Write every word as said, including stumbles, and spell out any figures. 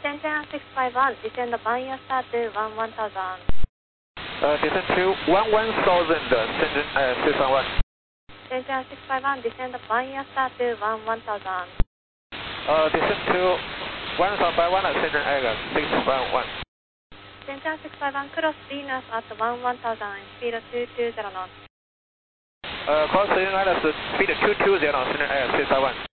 Shenzhen six five one, descend Banya start to one one thousand. Uh, descend to one one thousand, Shenzhen uh, six one one. Shenzhen six five one, descend Banya start to one one thousand. Uh, descend to one thousand five one, Shenzhen Air six one one. Shenzhen six five one, cross Venus at one one thousand, speed two two zero knots. Uh, cross Venus, speed two two zero, Shenzhen Air six five one.